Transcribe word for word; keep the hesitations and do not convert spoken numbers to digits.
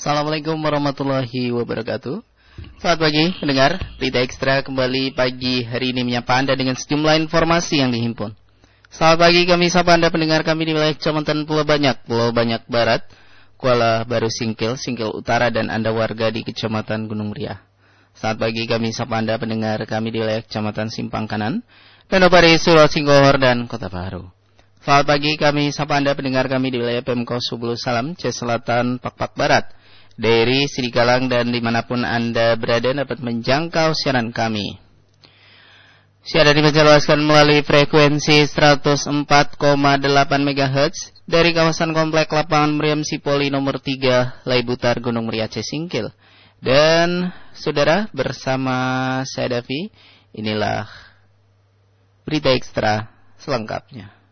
Assalamualaikum warahmatullahi wabarakatuh. Selamat pagi pendengar, Berita Ekstra kembali pagi hari ini menyapa Anda dengan sejumlah informasi yang dihimpun. Selamat pagi, kami sapa Anda pendengar kami di wilayah Kecamatan Pulau Banyak, Pulau Banyak Barat, Kuala Baru Singkil, Singkil Utara, dan Anda warga di Kecamatan Gunung Meriah. Selamat pagi, kami sapa Anda pendengar kami di wilayah Kecamatan Simpang Kanan, Danopari, Surat Singgohor, dan Kota Baru. Selamat pagi, kami sapa Anda pendengar kami di wilayah Pemkot Subulu Salam, C Selatan, Pakpak Barat, Dairi, Sidikalang, dan dimanapun Anda berada dapat menjangkau siaran kami. Siaran dipancarkan melalui frekuensi seratus empat koma delapan megahertz dari kawasan Komplek Lapangan Meriam Sipoli nomor tiga, Laibutar, Gunung Meriah, C Singkil. Dan saudara, bersama saya Davi, inilah Berita Ekstra selengkapnya.